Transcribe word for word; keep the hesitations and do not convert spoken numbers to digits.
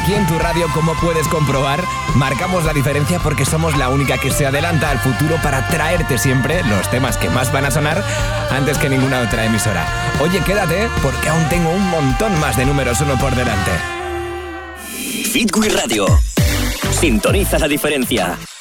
aquí en tu radio, como puedes comprobar, marcamos la diferencia porque somos la única que se adelanta al futuro para traerte siempre los temas que más van a sonar antes que ninguna otra emisora. Oye, quédate, porque aún tengo un montón más de números uno por delante. Hit Wii Radio. Sintoniza la diferencia.